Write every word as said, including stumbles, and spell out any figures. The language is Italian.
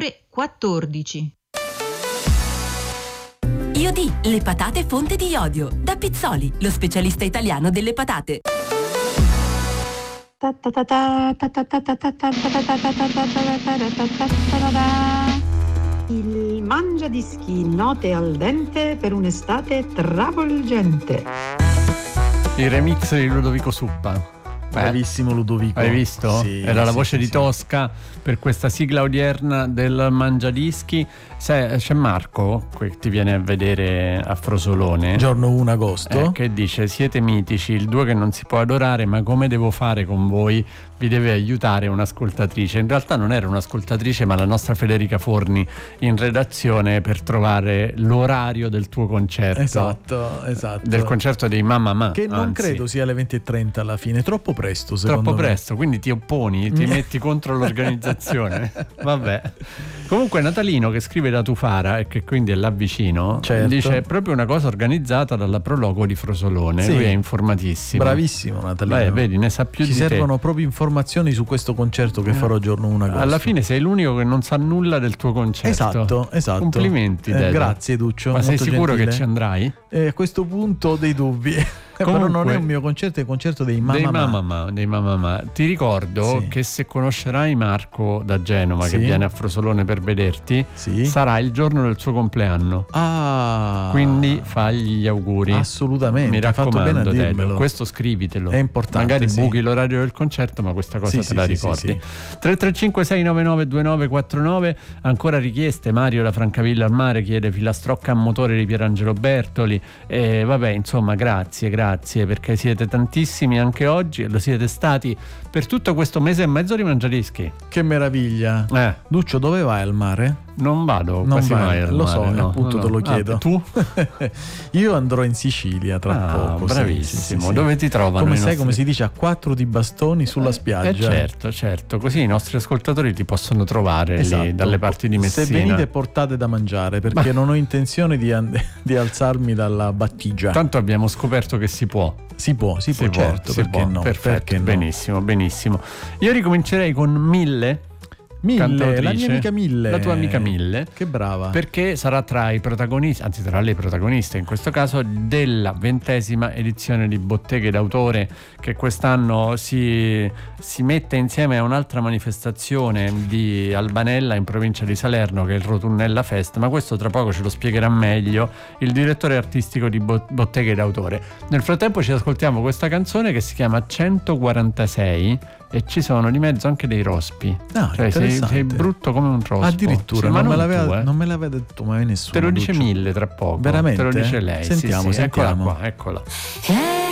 ore quattordici. Iodì, le patate fonte di iodio. Da Pizzoli, lo specialista italiano delle patate. Il mangiadischi, note al dente per un'estate travolgente. Il remix di Ludovico Suppa. Bravissimo Ludovico. Hai visto? Sì, Era la sì, voce sì, di sì. Tosca per questa sigla odierna del Mangiadischi. Se, c'è Marco che ti viene a vedere a Frosolone. Giorno primo agosto. Eh, che dice: siete mitici, il duo che non si può adorare, ma come devo fare con voi? Vi deve aiutare un'ascoltatrice. In realtà non era un'ascoltatrice, ma la nostra Federica Forni in redazione per trovare l'orario del tuo concerto. Esatto, esatto. Del concerto dei Mamma Ma. Che non anzi. credo sia alle venti e trenta alla fine, troppo presto secondo Troppo me. presto, quindi ti opponi, ti metti contro l'organizzazione. Vabbè. Comunque Natalino, che scrive da Tufara e che quindi è là vicino, Certo. dice: è proprio una cosa organizzata dalla Prologo di Frosolone. Sì. Lui è informatissimo. Bravissimo Natalino. Beh, vedi, ne sa più Ci di te. servono proprio informazioni su questo concerto che farò giorno primo agosto. Alla fine sei l'unico che non sa nulla del tuo concerto. Esatto, esatto. Complimenti, Eh, Dede. grazie Duccio. Ma sei molto sicuro gentile. che ci andrai? Eh, a questo punto ho dei dubbi. Però non Comunque- è un mio concerto, è il concerto dei Mamma dei Ma. Mamma Ma, dei Mamma Ma. Ti ricordo Sì. che se conoscerai Marco da Genova, Sì. che viene a Frosolone per vederti, Sì. sarà il giorno del suo compleanno. Ah, Quindi fagli gli auguri. assolutamente. Mi hai fatto bene raccomando, a Dedo, dirmelo. questo scrivitelo. È importante, Magari sì. buchi l'orario del concerto, ma questa cosa Sì, te sì, la sì, ricordi. sì, sì. tre tre cinque sei nove nove due nove quattro nove. Ancora richieste. Mario da Francavilla al Mare chiede filastrocca a motore di Pierangelo Bertoli. E vabbè, insomma, grazie, grazie, perché siete tantissimi anche oggi e lo siete stati per tutto questo mese e mezzo di Mangiadischi. Che meraviglia. Eh, Duccio, dove vai al mare? non vado Non quasi vai, mai al lo mare, so, no, appunto no, te lo no. chiedo. Ah, tu? Io andrò in Sicilia tra Ah, poco. sì, bravissimo. sì, sì, sì. Dove ti trovano Come i sai, nostri- come si dice, a quattro di bastoni sulla spiaggia. Eh certo, certo, così i nostri ascoltatori ti possono trovare Esatto. lì dalle parti di Messina. Se venite portate da mangiare, perché non ho intenzione di, and- di alzarmi dalla battigia. Tanto abbiamo scoperto che si può. Si può, si può, certo, si perché può. no? Perfetto, Perché no? benissimo, benissimo. Io ricomincerei con Mille, Mille, cantautrice, la mia amica Mille. la tua amica Mille, Che brava. perché sarà tra i protagonisti, anzi tra le protagoniste in questo caso, della ventesima edizione di Botteghe d'autore, che quest'anno si, si mette insieme a un'altra manifestazione di Albanella in provincia di Salerno, che è il Rotunnella Fest, ma questo tra poco ce lo spiegherà meglio il direttore artistico di Bo- Botteghe d'autore. Nel frattempo ci ascoltiamo questa canzone che si chiama centoquarantasei e ci sono di mezzo anche dei rospi. Ah, Cioè sei, interessante. sei brutto come un rospo. Addirittura, Sì, ma non, me non l'aveva, tu, eh. non me l'aveva detto mai nessuno. Te lo dice Duccio. Mille tra poco. Veramente? Te lo dice lei. Sentiamo, sì, sì, sentiamo. Eccola qua, eccola.